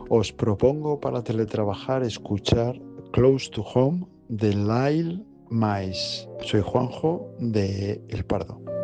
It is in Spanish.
Os propongo para teletrabajar escuchar Close to Home de Lyle Mice. Soy Juanjo de El Pardo.